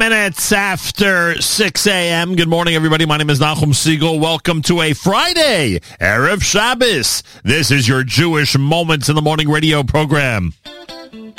minutes after 6 a.m. Good morning, everybody. My name is Nachum Siegel. Welcome to a Friday, Erev Shabbos. This is your Jewish Moments in the Morning radio program.